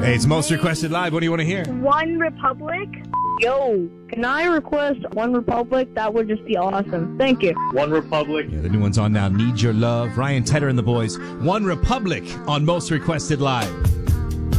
Hey, it's Most Requested Live. What do you want to hear? One Republic. Yo, can I request One Republic? That would just be awesome. Thank you. One Republic. Yeah, the new one's on now. Need Your Love. Ryan Tedder and the boys. One Republic on Most Requested Live.